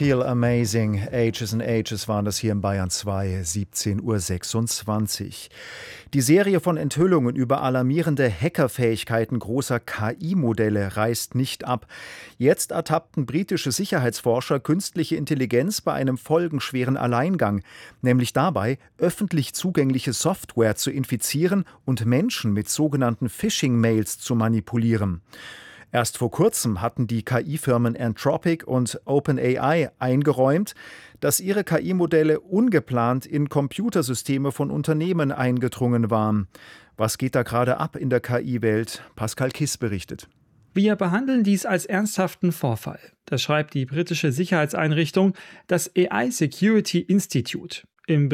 Feel Amazing, Ages and Ages waren das hier in Bayern 2, 17:26 Uhr. Die Serie von Enthüllungen über alarmierende Hackerfähigkeiten großer KI-Modelle reißt nicht ab. Jetzt ertappten britische Sicherheitsforscher künstliche Intelligenz bei einem folgenschweren Alleingang, nämlich dabei, öffentlich zugängliche Software zu infizieren und Menschen mit sogenannten Phishing-Mails zu manipulieren. Erst vor kurzem hatten die KI-Firmen Anthropic und OpenAI eingeräumt, dass ihre KI-Modelle ungeplant in Computersysteme von Unternehmen eingedrungen waren. Was geht da gerade ab in der KI-Welt? Pascal Kiss berichtet. Wir behandeln dies als ernsthaften Vorfall. Das schreibt die britische Sicherheitseinrichtung, das AI Security Institute. Im